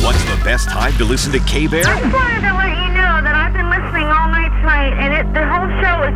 What's the best time to listen to K-Bear? I just wanted to let you know that I've been listening all night tonight, and the whole show